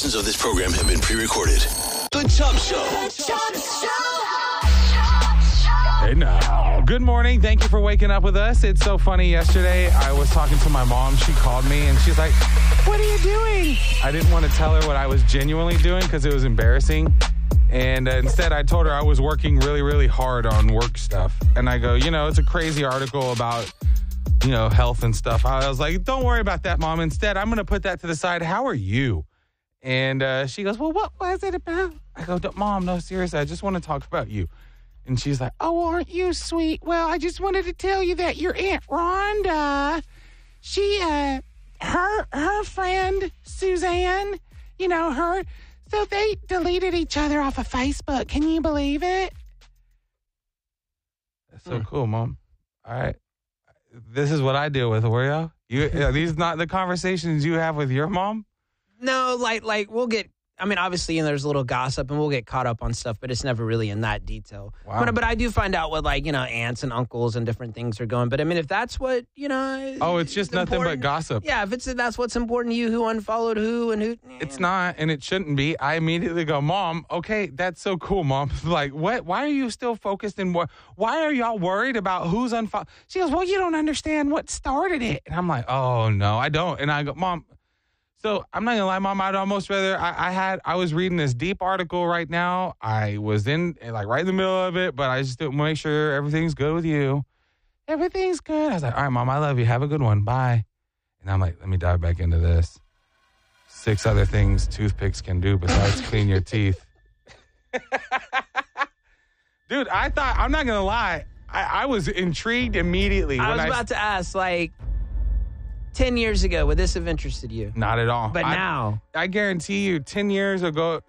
Portions of this program have been pre-recorded. The Chub Show. Hey now. Good morning. Thank you for waking up with us. It's so funny. Yesterday, I was talking to my mom. She called me and she's like, "What are you doing?" I didn't want to tell her what I was genuinely doing because it was embarrassing. And instead, I told her I was working really, really hard on work stuff. And I go, it's a crazy article about, health and stuff. I was like, "Don't worry about that, Mom. Instead, I'm going to put that to the side. How are you?" And she goes, "Well, what was it about?" I go, "Mom, no, seriously, I just want to talk about you." And she's like, "Oh, aren't you sweet? Well, I just wanted to tell you that your Aunt Rhonda, she, her friend, Suzanne, her, so they deleted each other off of Facebook. Can you believe it?" That's so cool, Mom. All right. This is what I deal with, Oreo. Are these not the conversations you have with your mom? No, like we'll get, obviously, there's a little gossip and we'll get caught up on stuff, but it's never really in that detail. Wow. But I do find out what, aunts and uncles and different things are going. But, if that's what, Oh, it's just nothing but gossip. Yeah, if that's what's important to you, who unfollowed who and who. It's not, and it shouldn't be. I immediately go, "Mom, okay, that's so cool, Mom." Like, what? Why are you still focused in what? Why are y'all worried about who's unfollowed? She goes, "Well, you don't understand what started it." And I'm like, "Oh, no, I don't." And I go, "Mom," so I'm not gonna lie, Mom, I'd almost rather, I was reading this deep article right now. I was in, right in the middle of it, but I just didn't make sure everything's good with you. Everything's good. I was like, "All right, Mom, I love you. Have a good one. Bye." And I'm like, let me dive back into this. 6 other things toothpicks can do besides clean your teeth. Dude, I'm not gonna lie, I was intrigued immediately. I was about to ask, 10 years ago, would this have interested you? Not at all. But now. I guarantee you 10 years ago,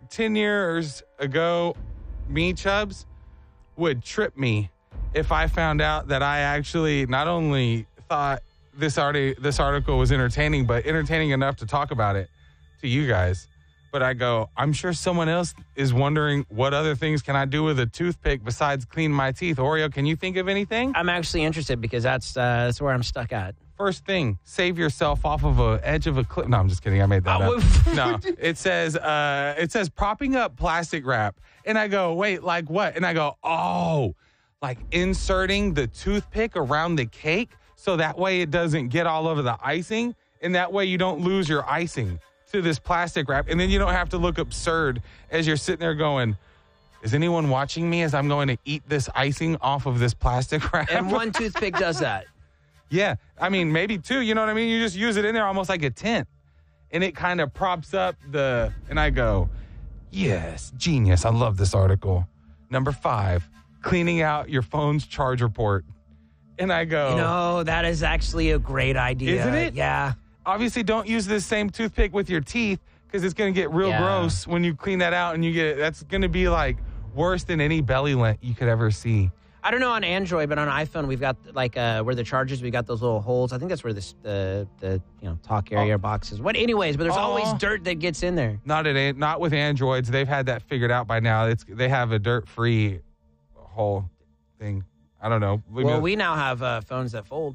me, Chubbs, would trip me if I found out that I actually not only thought this article was entertaining, but entertaining enough to talk about it to you guys. But I go, I'm sure someone else is wondering, what other things can I do with a toothpick besides clean my teeth? Oreo, can you think of anything? I'm actually interested because that's where I'm stuck at. First thing, save yourself off of an edge of a cliff. No, I'm just kidding. I made that up. No, it says propping up plastic wrap. And I go, wait, like what? And I go, oh, like inserting the toothpick around the cake so that way it doesn't get all over the icing. And that way you don't lose your icing to this plastic wrap. And then you don't have to look absurd as you're sitting there going, is anyone watching me as I'm going to eat this icing off of this plastic wrap? And one toothpick does that. Yeah, maybe 2, you know what I mean? You just use it in there almost like a tent. And it kind of props up and I go, yes, genius. I love this article. Number 5, cleaning out your phone's charger port. And I go, that is actually a great idea. Isn't it? Yeah. Obviously, don't use this same toothpick with your teeth because it's going to get real gross when you clean that out. And that's going to be worse than any belly lint you could ever see. I don't know on Android, but on iPhone, we've got where the chargers, we got those little holes. I think that's where the talk area box is. Anyways, but there's always dirt that gets in there. Not with Androids. They've had that figured out by now. They have a dirt-free hole thing. I don't know. We now have phones that fold.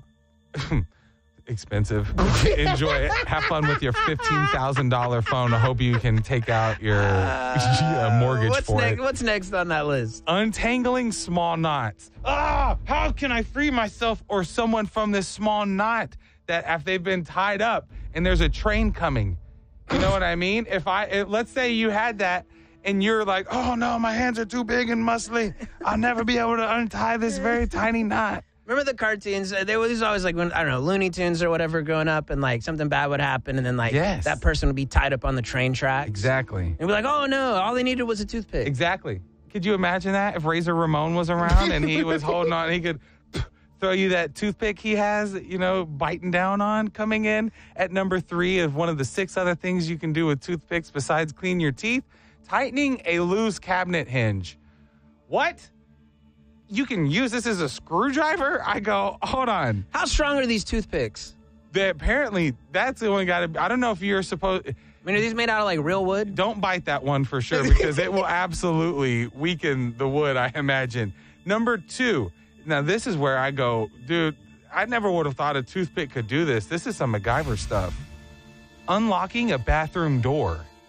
Expensive. Enjoy it. Have fun with your $15,000 phone. I hope you can take out your mortgage for it. What's next on that list? Untangling small knots. How can I free myself or someone from this small knot that if they've been tied up and there's a train coming? You know what I mean? Let's say you had that and you're like, oh no, my hands are too big and muscly. I'll never be able to untie this very tiny knot. Remember the cartoons? They was always when, I don't know, Looney Tunes or whatever growing up, and something bad would happen, and then that person would be tied up on the train tracks. Exactly. And we're like, oh no, all they needed was a toothpick. Exactly. Could you imagine that if Razor Ramon was around and he was holding on, he could throw you that toothpick he has, biting down on? Coming in at number 3 of one of the 6 other things you can do with toothpicks besides clean your teeth, tightening a loose cabinet hinge. What? You can use this as a screwdriver? I go, hold on. How strong are these toothpicks? Apparently, that's the one I don't know if you're supposed... are these made out of real wood? Don't bite that one for sure because it will absolutely weaken the wood, I imagine. Number 2. Now, this is where I go, dude, I never would have thought a toothpick could do this. This is some MacGyver stuff. Unlocking a bathroom door.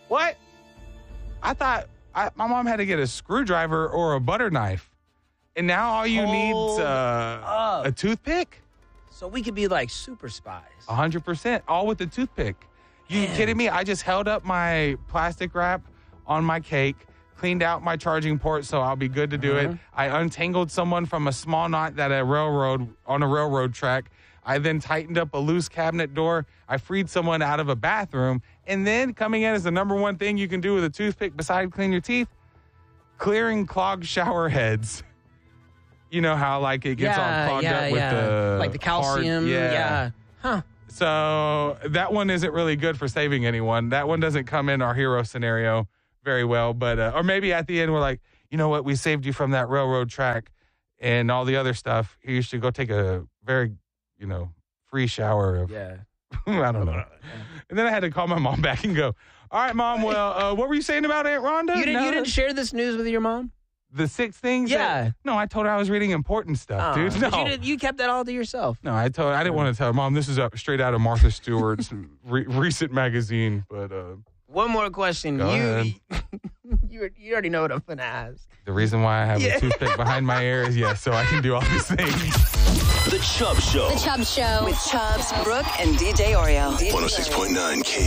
What? I thought my mom had to get a screwdriver or a butter knife. And now all you need's a toothpick? So we could be like super spies. 100%. All with the toothpick. You kidding me? I just held up my plastic wrap on my cake, cleaned out my charging port so I'll be good to do it. I untangled someone from a small knot on a railroad track. I then tightened up a loose cabinet door. I freed someone out of a bathroom. And then coming in as the number one thing you can do with a toothpick besides clean your teeth, clearing clogged shower heads. You know how like it gets all clogged up with the calcium. Hard, Huh. So that one isn't really good for saving anyone. That one doesn't come in our hero scenario very well. But or maybe at the end we're like, you know what? We saved you from that railroad track and all the other stuff. You should go take a very, free shower. Of, I don't know. And then I had to call my mom back and go, all right, Mom, well, what were you saying about Aunt Rhonda? You didn't share this news with your mom? The 6 things? Yeah. No, I told her I was reading important stuff, dude. No. But you kept that all to yourself. No, I didn't want to tell her, Mom, this is straight out of Martha Stewart's recent magazine. But one more question. Go ahead. You already know what I'm going to ask. The reason why I have a toothpick behind my ear is, so I can do all these things. The Chubb Show. The Chubb Show. With Chubbs, Brooke, and DJ Oreo. 106.9 K.